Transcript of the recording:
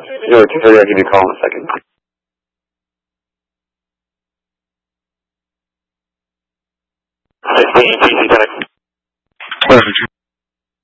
2:30, I'll give you a call in a second. DC 10